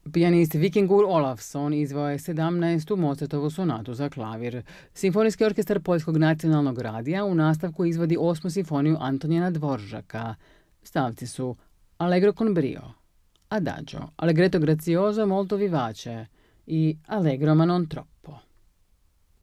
Pijanist Vikingur Olafsson izveo je 17. Mozartovu sonatu za klavir. Simfonijski orkestar Poljskog nacionalnog radija u nastavku izvodi 8. simfoniju Antonijana Dvoržaka. Stavci su Allegro con brio, Adagio, Allegretto grazioso molto vivace i Allegro ma non troppo.